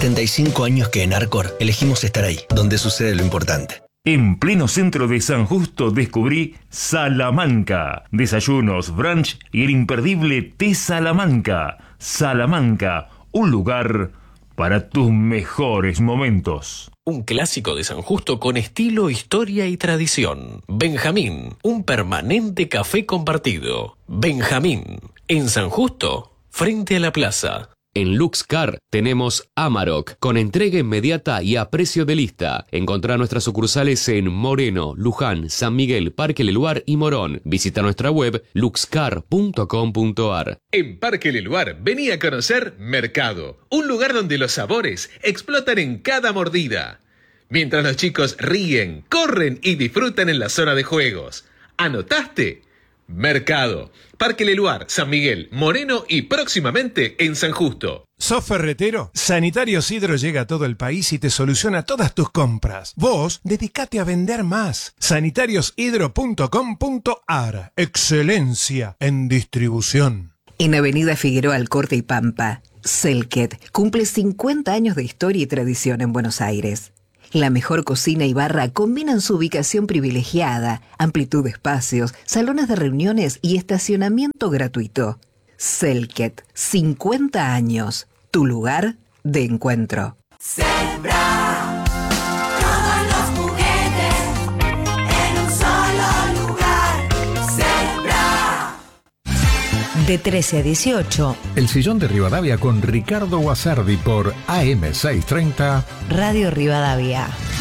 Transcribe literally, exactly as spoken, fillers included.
setenta y cinco años que en Arcor elegimos estar ahí, donde sucede lo importante. En pleno centro de San Justo descubrí Salamanca. Desayunos, brunch y el imperdible té Salamanca. Salamanca, un lugar para tus mejores momentos. Un clásico de San Justo con estilo, historia y tradición. Benjamín, un permanente café compartido. Benjamín, en San Justo, frente a la plaza. En Luxcar tenemos Amarok, con entrega inmediata y a precio de lista. Encontrá nuestras sucursales en Moreno, Luján, San Miguel, Parque Leluar y Morón. Visita nuestra web luxcar punto com punto ar. En Parque Leluar vení a conocer Mercado, un lugar donde los sabores explotan en cada mordida. Mientras los chicos ríen, corren y disfrutan en la zona de juegos. ¿Anotaste? Mercado, Parque Leluar, San Miguel, Moreno y próximamente en San Justo. ¿Sos ferretero? Sanitarios Hidro llega a todo el país y te soluciona todas tus compras. Vos, dedicate a vender más. sanitarios hidro punto com punto ar. Excelencia en distribución. En Avenida Figueroa Alcorte y Pampa, Selket cumple cincuenta años de historia y tradición en Buenos Aires. La mejor cocina y barra combinan su ubicación privilegiada, amplitud de espacios, salones de reuniones y estacionamiento gratuito. Selket, cincuenta años, tu lugar de encuentro. Sembra todos los juguetes en un solo lugar. Sembra. De trece a dieciocho. El Sillón de Rivadavia con Ricardo Guasardi por A M seiscientos treinta. Radio Rivadavia.